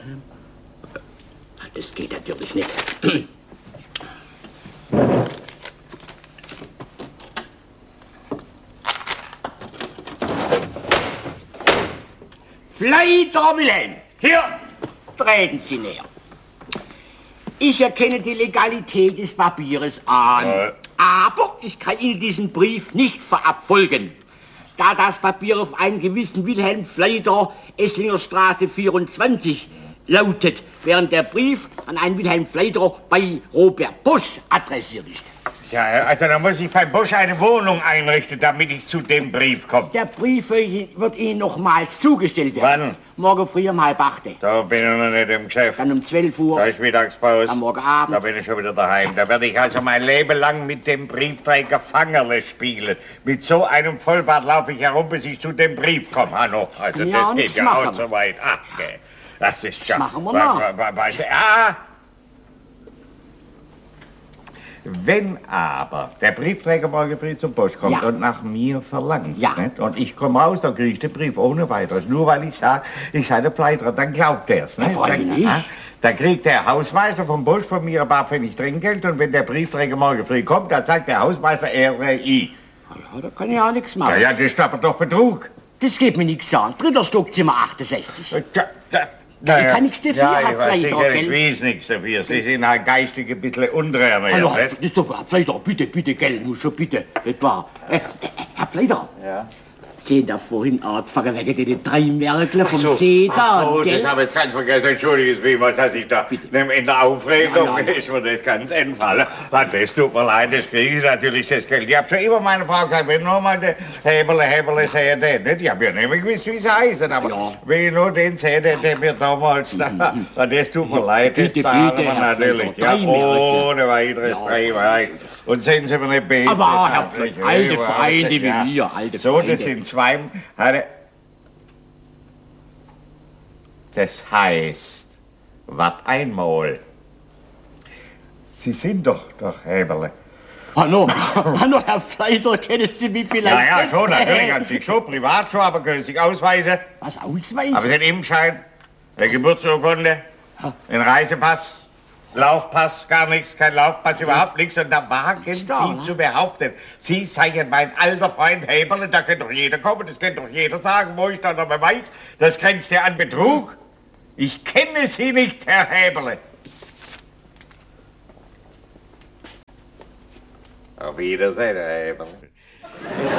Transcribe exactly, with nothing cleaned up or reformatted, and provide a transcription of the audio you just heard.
Das geht natürlich nicht. Fleiter Wilhelm, hier, treten Sie näher. Ich erkenne die Legalität des Papieres an, äh. aber ich kann Ihnen diesen Brief nicht verabfolgen, da das Papier auf einen gewissen Wilhelm Fleiter, Esslinger Straße vierundzwanzig, lautet, während der Brief an einen Wilhelm Fleiter bei Robert Bosch adressiert ist. Ja, also da muss ich bei Bosch eine Wohnung einrichten, damit ich zu dem Brief komme. Der Brief wird Ihnen nochmals zugestellt werden. Wann? Morgen früh um halb acht. Da bin ich noch nicht im Geschäft. Dann um zwölf Uhr. Da ist Mittagspause. Am Morgen Abend. Da bin ich schon wieder daheim. Da werde ich also mein Leben lang mit dem Briefträger Fangerle spielen. Mit so einem Vollbart laufe ich herum, bis ich zu dem Brief komme. Hanno, also ja, das geht ja auch so weit. Ach, okay. Das ist ja... Das machen wir noch. Ah! Wenn aber der Briefträger morgen früh zum Post kommt ja. und nach mir verlangt, ja. nicht? Und ich komme raus, dann kriege ich den Brief ohne weiteres. Nur weil ich sage, ich sei der Pleiterer, dann glaubt er es. Ja, dann, dann kriegt der Hausmeister vom Post von mir ein paar Pfennig Trinkgeld und wenn der Briefträger morgen früh kommt, dann sagt der Hausmeister, er sei ich. Ja, da kann ich auch nichts machen. Ja, ja, das ist aber doch Betrug. Das geht mir nichts an. Dritter Stockzimmer achtundsechzig. Da, da. Naja. Ich kann nichts dafür, ja, Herr Fleiter, ich weiß nichts dafür. Sie sind halt geistig ein bisschen untrainiert. Hallo, Herr Fleiter, bitte, bitte, gell, muss schon bitte, nicht wahr? Äh, Herr Fleiter, ja. Sehen da vorhin angefangen wegen den drei Märkle vom so. See da, Oh, gell? das habe ich jetzt ganz vergessen. Entschuldigen Sie, was dass ich da in der Aufregung ja, ja, ja. ist mir das ganz entfallen. Das tut mir leid, das kriege ich natürlich das Geld. Ich habe schon immer meine Frau gesagt, wenn nur mal den Häberle, Häberle sehe, den nicht. Ich habe ja nicht mehr gewusst, wie sie heißen, aber ja. wenn ich nur den sehe, der, der mir damals da, das tut mir leid, das zahlen wir natürlich. Ja, ohne weiteres ja, drei Und sehen Sie mir nicht besser. Aber Herr Fleiter, alte Freunde wie mir, alte So, Freunde. das sind zwei... Das heißt, wat einmal. Sie sind doch, doch Häberle. Hallo, hallo, Herr Fleiter, kennen Sie mich vielleicht? Ja, ja, schon, natürlich, kann sich schon, privat schon, aber können Sie sich ausweisen? Was, ausweisen? Aber den Impfschein, der Geburtsurkunde, den Reisepass, Laufpass, gar nichts, kein Laufpass, überhaupt nichts. Und da wagen Sie da, zu behaupten, Sie seien mein alter Freund Häberle, da kann doch jeder kommen, das kann doch jeder sagen, wo ich da noch Beweis, das grenzt ja an Betrug. Ich kenne Sie nicht, Herr Häberle. Auf Wiedersehen, Herr Häberle.